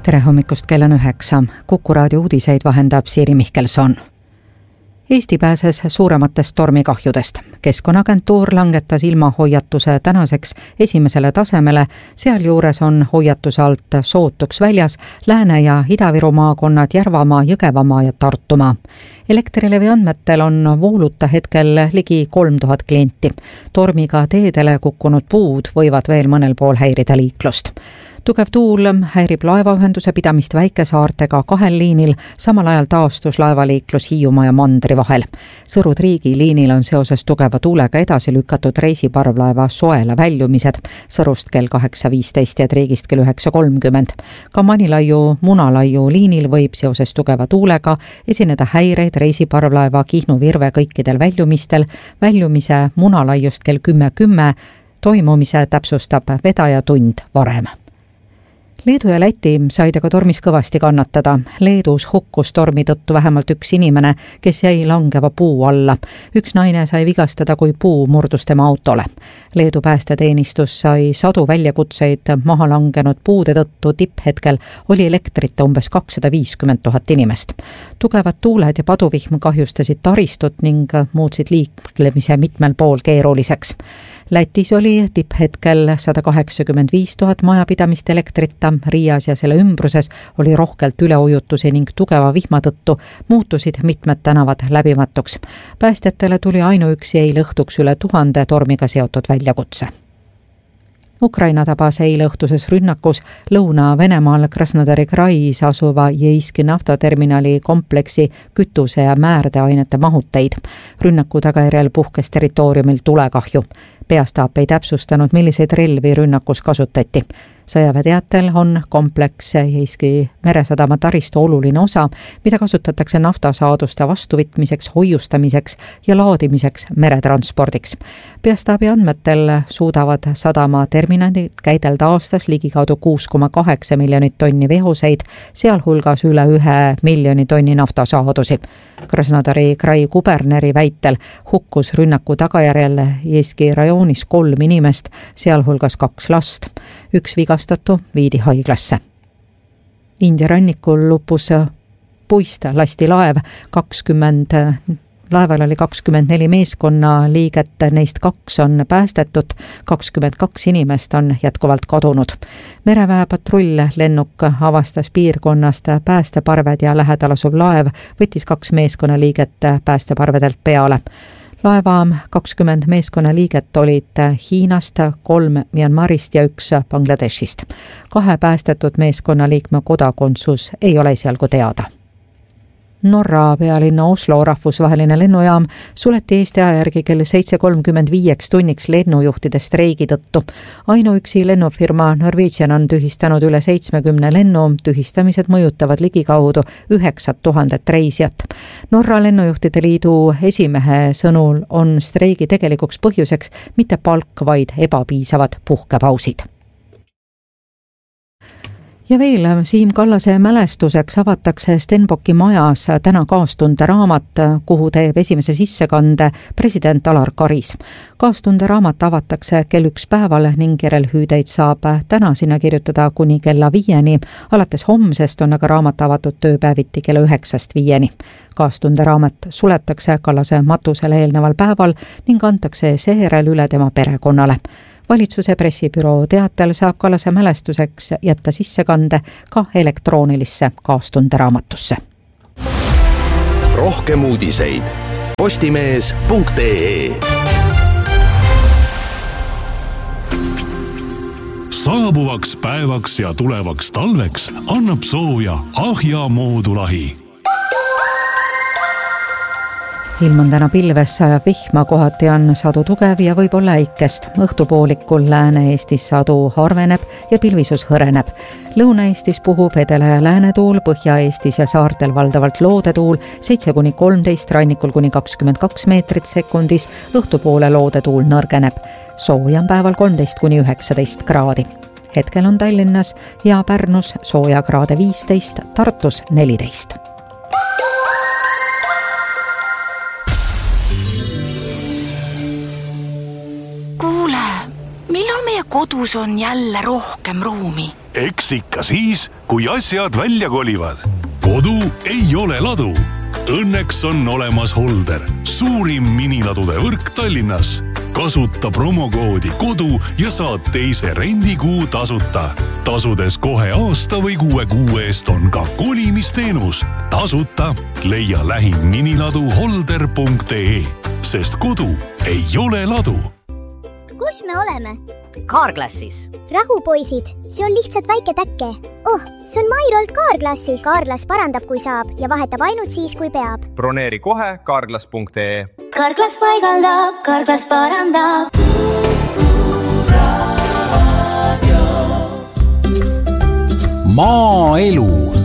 Tere hommikust, kell on 9. Kuku raadio uudiseid vahendab Siiri Mihkelson. Eesti pääses suurematest tormikahjudest. Keskkonnaagentuur langetas ilmahoiatuse tänaseks esimesele tasemele, sealjuures on hoiatuse alt sootuks väljas Lääne- ja Ida-Viru maakonnad, Järvamaa, Jõgevamaa ja Tartumaa. Elektrilevi andmetel on vooluta hetkel ligi 3000 klienti. Tormiga teedele kukkunud puud võivad veel mõnel pool häirida liiklust. Tugev tuul häirib laevaühenduse pidamist väikesaartega 2 liinil, samal ajal taastus laevaliiklus Hiiumaa ja Mandri vahel. Sõru-Triigi liinil on seoses tugeva tuulega edasi lükatud reisiparvlaeva Soela väljumised Sõrust kell 8.15 ja Triigist kell 9.30. Ka Manilaiu-Munalaiu liinil võib seoses tugeva tuulega esineda häireid reisiparvlaeva Kihnu-Virve kõikidel väljumistel. Väljumise Munalaiust kell 10.10 toimumise täpsustab vedaja tund varem. Leedu ja Läti said aga tormis kõvasti kannatada. Leedus hukkus tormi tõttu vähemalt 1 inimene, kes jäi langeva puu alla. 1 naine sai vigastada, kui puu murdus tema autole. Leedu päästeteenistus sai sadu väljakutseid maha langenud puude tõttu. Tipphetkel oli elektrita umbes 250 000 inimest. Tugevad tuuled ja paduvihm kahjustasid taristut ning muutsid liiklemise mitmel pool keeruliseks. Lätis oli tipphetkel 185 000 majapidamist elektrita, Riias ja selle ümbruses oli rohkelt üleujutusi ning tugeva vihma tõttu muutusid mitmed tänavad läbimatuks. Päästjatele tuli ainuüksi eile õhtuks üle 1000 tormiga seotud väljakutse. Ukraina tabas eile õhtuses rünnakus Lõuna-Venemaal Krasnodari krais asuva Jeiski naftaterminali kompleksi kütuse- ja määrdeainete mahuteid. Rünnaku tagajärjel puhkes territooriumil tulekahju. Peastaap ei täpsustanud, milliseid relvi rünnakus kasutati. Sõjaväeteatel on kompleks Jeiski meresadama taristu oluline osa, mida kasutatakse naftasaaduste vastuvõtmiseks, hoiustamiseks ja laadimiseks meretranspordiks. Peastaabi andmetel suudavad sadama terminalid käidelda aastas ligikaudu 6,8 miljonit tonni vehoseid, sealhulgas üle 1 miljoni tonni naftasaadusi. Krasnodari krai kuberneri väitel hukkus rünnaku tagajärjel Jeiski rajoonis 3 inimest, sealhulgas 2 last. 1 vigastatu viidi haiglasse. India rannikul lupus puist lasti laev, laeval oli 24 meeskonna liiget, neist 2 on päästetud, 22 inimest on jätkuvalt kadunud. Mereväe patrull-lennuk avastas piirkonnast päästeparved ja lähedal asuv laev võttis 2 meeskonna liiget päästeparvedelt peale. Laeva 20 meeskonna liiget olid Hiinast, 3 Myanmarist ja 1 Bangladeshist. 2 päästetud meeskonna liikme kodakondsus ei ole esialgu teada. Norra pealinna Oslo rahvusvaheline lennujaam suleti Eesti aja järgi kell 7.35 tunniks lennujuhtide streigi tõttu. Ainuüksi lennufirma Norwegian on tühistanud üle 70 lennu, tühistamised mõjutavad ligikaudu 9000 reisijat. Norra lennujuhtide liidu esimehe sõnul on streigi tegelikuks põhjuseks mitte palk, vaid ebapiisavad puhkepausid. Ja veel Siim Kallase mälestuseks avatakse Stenbocki majas täna kaastunde raamat, kuhu teeb esimese sissekande president Alar Karis. Kaastunde raamat avatakse kell 1 päeval ning järelhüüdeid saab täna sinna kirjutada kuni kella 5. Alates homsest on aga raamat avatud tööpäeviti kella 9-5. Kaastunde raamat suletakse Kallase matusele eelneval päeval ning antakse seejärel üle tema perekonnale. Valitsuse pressibüroo teatel saab Kallase mälestuseks jätta sissekande ka elektroonilisse kaastunderaamatusse. Rohkem uudiseid postimees.ee. Saabuvaks päevaks ja tulevaks talveks annab sooja Ahja moodulahi. Ilm on täna pilves, sajab vihma, kohati on sadu tugev ja võib olla äikest. Õhtupoolikul Lääne-Eestis sadu harveneb ja pilvisus hõreneb. Lõuna-Eestis puhub edela- ja läänetuul, Põhja-Eestis ja saartel valdavalt loodetuul 7-13, rannikul kuni 22 meetrit sekundis, õhtupoole loodetuul nõrgeneb. Sooja on päeval 13-19 kraadi. Hetkel on Tallinnas ja Pärnus sooja kraade 15, Tartus 14. Kuule, millal meie kodus on jälle rohkem ruumi? Eks ikka siis, kui asjad välja kolivad. Kodu ei ole ladu. Õnneks on olemas Holder, suurim miniladude võrk Tallinnas. Kasuta promokoodi kodu ja saad teise rendikuu tasuta. Tasudes kohe aasta või 6 kuu eest on ka kolimisteenus. Tasuta leia lähim miniladu holder.ee, sest kodu ei ole ladu. Kus me oleme? Carglassis. Rahupoisid, see on lihtsalt väike täkke. Oh, see on Mairolt Carglassis. Carglass parandab, kui saab ja vahetab ainult siis, kui peab. Broneeri kohe carglass.ee. Carglass paigaldab, Carglass parandab. Maaelu.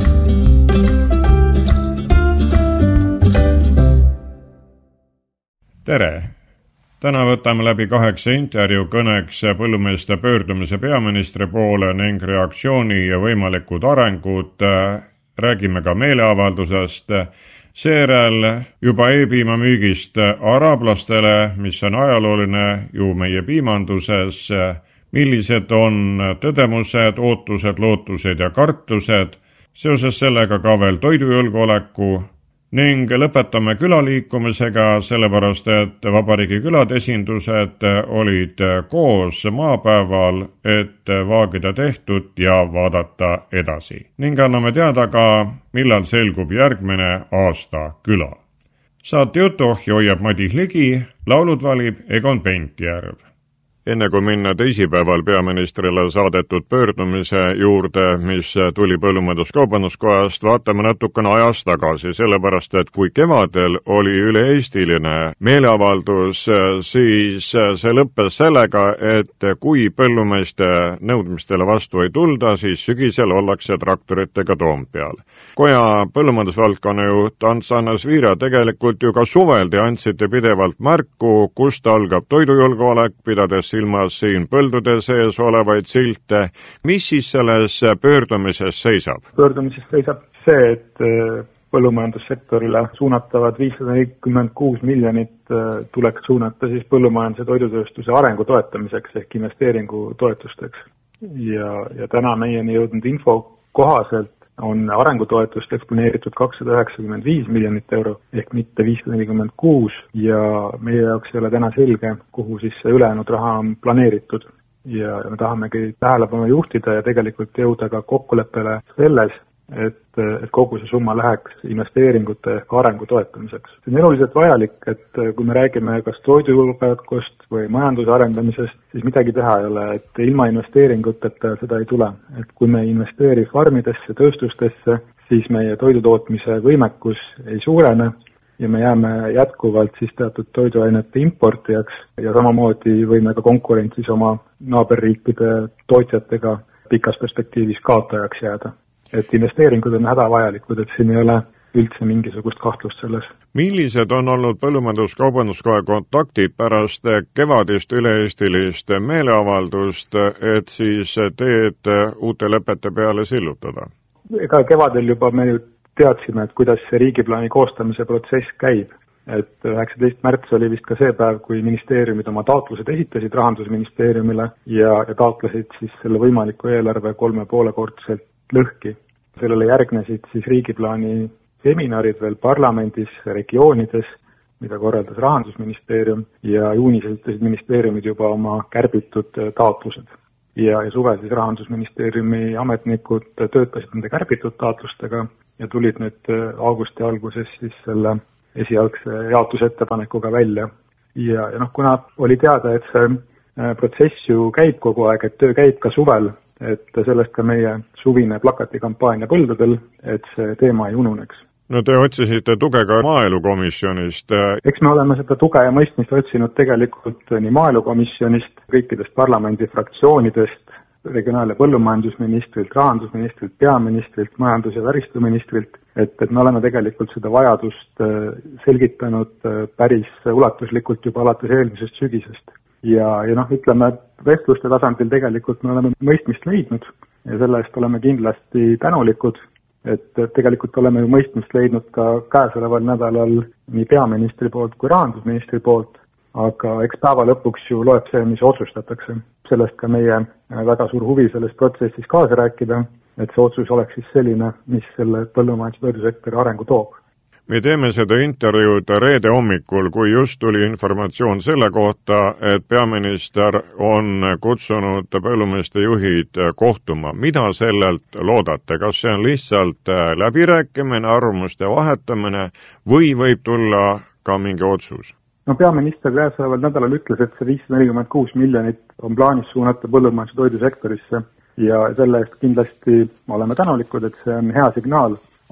Tere! Täna võtame läbi 8 intervjuu kõneks põllumeeste pöördumise peaministri poole ning reaktsiooni ja võimalikud arengud. Räägime ka meeleavaldusest. Seejärel juba e-piima müügist arablastele, mis on ajalooline ju meie piimanduses. Millised on tõdemused, ootused, lootused ja kartused. Seoses sellega ka veel toidujulgeoleku. Ning lõpetame külaliikumisega, sellepärast et vabariigi külade esindused olid koos maapäeval, et vaagida tehtud ja vaadata edasi. Ning anname teada ka, millal selgub järgmine aasta küla. Saate jutuohja hoiab Madis Ligi, laulud valib Egon Pentjärv. Enne kui minna teisipäeval peaministrile saadetud pöördumise juurde, mis tuli Põllumajandus-Kaubanduskojast, vaatame natukene ajas tagasi, sellepärast et kui kevadel oli üle-eestiline meeleavaldus, siis see lõppes sellega, et kui põllumeeste nõudmistele vastu ei tulda, siis sügisel ollakse traktoritega Toompeal. Koja põllumajandusvaldkonna juht Ants Viira tegelikult ju ka suvel te andsite pidevalt märku, kust algab toidujulgeolek, pidades silmas siin põldude sees olevaid silte. Mis siis selles pöördumises seisab? Pöördumises seisab see, et põllumajandussektorile suunatavad 546 miljonit tuleks suunata siis põllumajanduse ja toidutööstuse arengu toetamiseks ehk investeeringu toetusteks. Ja täna meieni jõudnud info kohaselt on arengutoetust eksponeeritud 295 miljonit euro ehk mitte 546 ja meie jaoks ei ole täna selge, kuhu siis see ülejäänud raha on planeeritud. Ja me tahamegi tähelepanu juhtida ja tegelikult jõuda ka kokkuleppele selles, et kogu see summa läheks investeeringute ehk arengu toetamiseks. See on eluliselt vajalik, et kui me räägime kas toidujulgeolekust või majanduse arendamisest, siis midagi teha ei ole, et ilma investeeringuteta seda ei tule. Et kui me investeeri farmidesse, tööstustesse, siis meie toidutootmise võimekus ei suurene ja me jääme jätkuvalt siis teatud toiduainete importijaks ja samamoodi võime ka konkurentsis oma naaberriikide tootjatega pikas perspektiivis kaotajaks jääda. Et investeeringud on hädavajalikud, et siin ei ole üldse mingisugust kahtlust selles. Millised on olnud Põllumajandus-Kaubanduskoja kontaktid pärast kevadist üle-eestilist meeleavaldust, et siis teed uute lepete peale sillutada? Ega kevadel juba me ju teadsime, et kuidas see riigiplaani koostamise protsess käib. Et 19. märts oli vist ka see päev, kui ministeeriumid oma taotlused esitasid Rahandusministeeriumile ja taotlesid siis selle võimaliku eelarve 3,5-kordselt lõhki. Sellele järgnesid siis riigiplaani seminarid veel parlamendis, regioonides, mida korraldas Rahandusministeerium ja juunis esitasid ministeeriumid juba oma kärbitud taotlused. Ja suvel siis Rahandusministeeriumi ametnikud töötasid nende kärbitud taotlustega ja tulid nüüd augusti alguses siis selle esialgse jaotusettepanekuga välja. Ja kuna oli teada, et see protsess ju käib kogu aeg, et töö käib ka suvel, et sellest ka meie suvine plakatikampaania põldudel, et see teema ei ununeks. No te otsisite tuge ka maaelukomisjonist. Eks me oleme seda tuge ja mõistmist otsinud tegelikult nii maaelukomisjonist, kõikidest parlamendi fraktsioonidest, regionaal- ja põllumajandusministrilt, rahandusministrilt, peaministrilt, majandus- ja väristuministrilt, et me oleme tegelikult seda vajadust selgitanud päris ulatuslikult juba alates eelmisest sügisest. Ja ütleme, vestluste tasandil tegelikult me oleme mõistmist leidnud ja selle eest oleme kindlasti tänulikud, et tegelikult oleme ju mõistmist leidnud ka käesoleval nädalal nii peaministri poolt kui rahandusministri poolt, aga eks päeva lõpuks ju loeb see, mis otsustatakse. sellest ka meie väga suur huvi selles protsessis kaasa rääkida, et see otsus oleks siis selline, mis selle põllumajandus- ja toidusektori arengu toob. Me teeme seda intervjuud reede hommikul, kui just tuli informatsioon selle kohta, et peaminister on kutsunud põllumeeste juhid kohtuma. Mida sellelt loodate? Kas see on lihtsalt läbirääkimine, arvamuste vahetamine või võib tulla ka mingi otsus? No peaminister käesoleval nädalal ütles, et see 546 miljonit on plaanis suunata põllumajandus- ja toidusektorisse ja selle eest kindlasti oleme tänulikud, et see on hea signaal.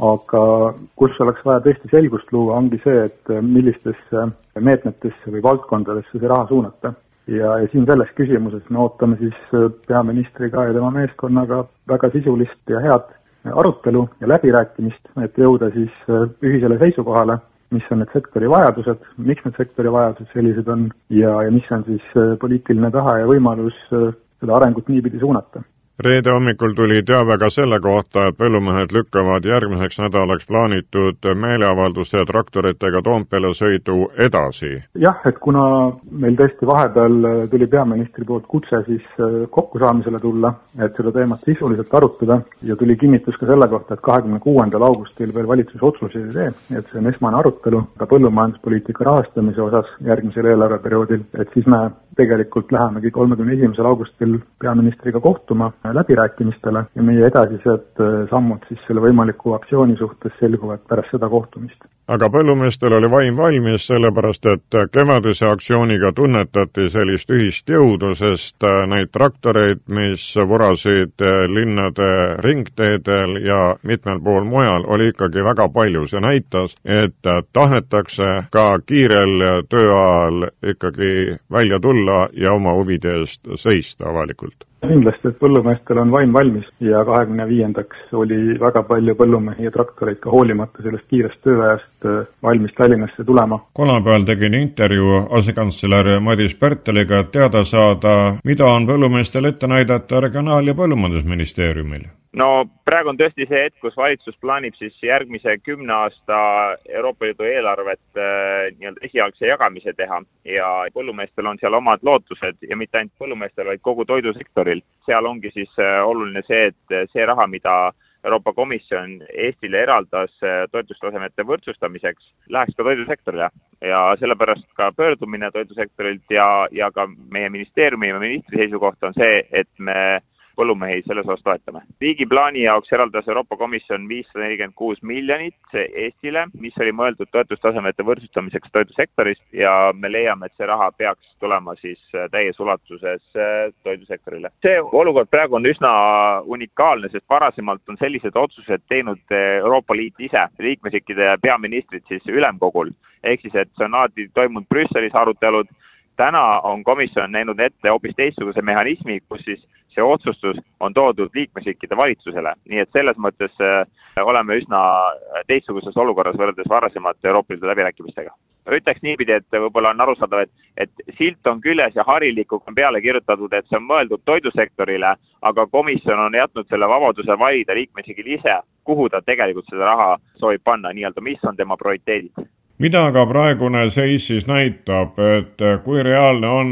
Aga kus oleks vaja tõesti selgust luua, ongi see, et millistesse meetmetesse või valdkondadesse see raha suunata. Ja siin selles küsimuses me ootame siis peaministriga ja tema meeskonnaga väga sisulist ja head arutelu ja läbirääkimist, et jõuda siis ühisele seisukohale, mis on need sektori vajadused, miks need sektori vajadused sellised on ja mis on siis poliitiline tahe ja võimalus seda arengut niipidi suunata. Reede hommikul tuli teave ka selle kohta, et põllumehed lükkavad järgmiseks nädalaks plaanitud meeleavalduste ja traktoritega Toompeale sõidu edasi. Jah, et kuna meil tõesti vahepeal tuli peaministri poolt kutse siis kokkusaamisele tulla, et seda teemat sisuliselt arutada ja tuli kinnitus ka selle kohta, et 26. augustil veel valitsus otsuseid ei tee, et see on esmane arutelu ka põllumajanduspoliitika rahastamise osas järgmisel eelarveperioodil, et siis me tegelikult lähemegi 31. augustil peaministriga kohtuma läbirääkimistele ja meie edasised sammud siis selle võimaliku aktsiooni suhtes selguvad pärast seda kohtumist. Aga põllumeestel oli vaim valmis, sellepärast et kevadise aktsiooniga tunnetati sellist ühist jõudu, sest neid traktoreid, mis vurasid linnade ringteedel ja mitmel pool mujal, oli ikkagi väga palju. See näitas, et tahetakse ka kiirel tööajal ikkagi välja tulla ja oma huvide eest seista avalikult. Kindlasti, et põllumeestel on vaim valmis ja 25. oli väga palju põllumehi ja traktoreid ka hoolimata sellest kiirest tööajast valmis Tallinnasse tulema. Kolmapäeval tegin intervjuu asekantsler Madis Pärteliga, et teada saada, mida on põllumeestel ette näidata Regionaal- ja Põllumajandusministeeriumil. No praegu on tõesti see hetk, kus valitsus plaanib siis järgmise 10 aasta Euroopa Liidu eelarvet nii-öelda esialgse jagamise teha ja põllumeestel on seal omad lootused ja mitte ainult põllumeestel, vaid kogu toidusektoril. Seal ongi siis oluline see, et see raha, mida Euroopa Komisjon Eestile eraldas toetustasemete võrdsustamiseks, läheks ka toidusektorile ja sellepärast ka pöördumine toidusektorilt ja ka meie ministeeriumi ja ministri seisukoht on see, et me põllumehi selles osas toetame. Riigi plaani jaoks eraldas Euroopa Komisjon 546 miljonit Eestile, mis oli mõeldud toetustasemete võrdsustamiseks toidusektoris ja me leiame, et see raha peaks tulema siis täies ulatuses toidusektorile. See olukord praegu on üsna unikaalne, sest varasemalt on sellised otsused teinud Euroopa Liit ise, liikmesriikide peaministrid siis ülemkogul, ehk siis, et see on alati toimunud Brüsselis arutelud. Täna on komisjon näinud ette hoopis teistsuguse mehhanismi, kus siis see otsustus on toodud liikmesriikide valitsusele. Nii et selles mõttes oleme üsna teistsuguses olukorras võrreldes varasemate Euroopa Liidu läbirääkimistega. Ütleks niipidi, et võib-olla on arusaadav, et silt on küljes ja harilikuga on peale kirjutatud, et see on mõeldud toidusektorile, aga komisjon on jätnud selle vabaduse valida liikmesriigil ise, kuhu ta tegelikult seda raha soovib panna, nii-öelda mis on tema prioriteedid. Mida aga praegune seis siis näitab, et kui reaalne on,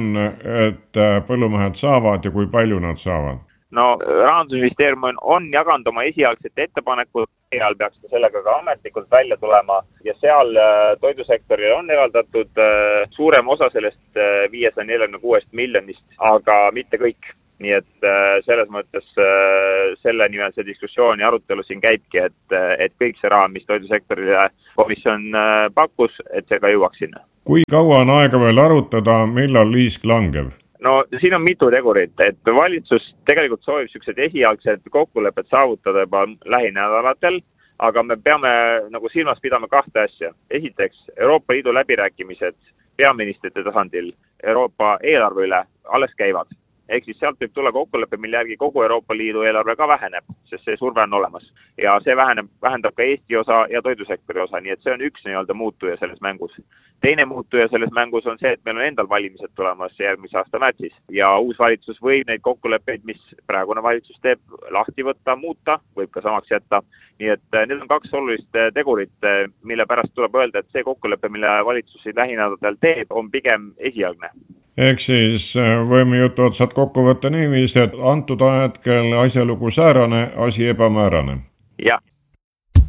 et põllumehed saavad ja kui palju nad saavad? No Rahandusministeerium on jaganud oma esialgset ettepanekut, seal peaks sellega ka ametlikult välja tulema ja seal toidusektoril on eraldatud suurem osa sellest 546 miljonist, aga mitte kõik. Nii et selles mõttes selle nimel see diskussioon ja arutelu siin käibki, et kõik see raha, mis toidusektorile komisjon pakkus, et see ka jõuaks sinna. Kui kaua on aega veel arutada, millal liisk langeb? No siin on mitu tegurit, et valitsus tegelikult soovib sellised esialgsed kokkulepped saavutada juba lähinädalatel, aga me peame nagu silmas pidama kahte asja. Esiteks, Euroopa Liidu läbirääkimised peaministrite tasandil Euroopa eelarve üle alles käivad. Ehk siis sealt võib tulla kokkulepe, mille järgi kogu Euroopa Liidu eelarve ka väheneb, sest see surve on olemas. Ja see vähendab ka Eesti osa ja toidusektori osa, nii et see on üks nii-öelda muutuja selles mängus. Teine muutuja selles mängus on see, et meil on endal valimised tulemas järgmise aasta märtsis. Ja uus valitsus võib neid kokkuleppeid, mis praegune valitsus teeb, lahti võtta, muuta, võib ka samaks jätta. Nii et need on kaks olulist tegurit, mille pärast tuleb öelda, et see kokkulepe, mille valitsus lähinädalatel teeb, on pigem esialgne. Ehk siis võime jutu otsad kokku võtta niiviisi, et antud hetkel asjalugu säärane, asi ebamäärane? jah,